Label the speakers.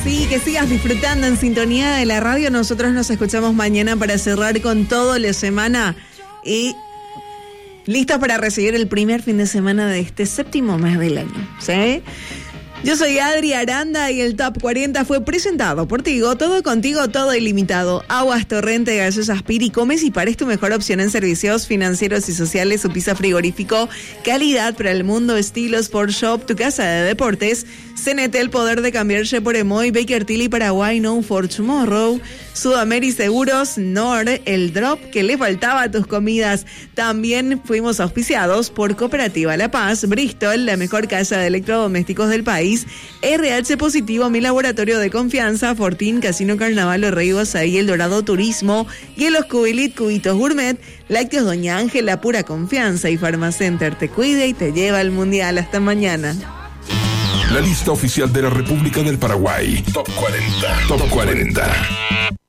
Speaker 1: Sí, que sigas disfrutando en sintonía de la radio. Nosotros nos escuchamos mañana para cerrar con toda la semana y listos para recibir el primer fin de semana de este séptimo mes del año, ¿sí? Yo soy Adri Aranda y el Top 40 fue presentado por Tigo. Todo contigo, todo ilimitado. Aguas Torrente, gaseosas Piri, Comes y Pares, tu mejor opción en servicios financieros y sociales. Su pizza frigorífico, calidad para el mundo, estilo Sport Shop, tu casa de deportes. CNT, el poder de cambiarse por Emoy. Baker Tilly, Paraguay, No for Tomorrow. Sudameri Seguros, Nord, el drop que le faltaba a tus comidas. También fuimos auspiciados por Cooperativa La Paz, Bristol, la mejor casa de electrodomésticos del país. RH Positivo, mi laboratorio de confianza, Fortín, Casino Carnaval, Los Reyes, ahí El Dorado Turismo, Hielos Cubilit, Cubitos Gourmet, Lácteos Doña Ángela, pura confianza, y Pharmacenter te cuida y te lleva al mundial. Hasta mañana.
Speaker 2: La lista oficial de la República del Paraguay. Top 40. Top 40.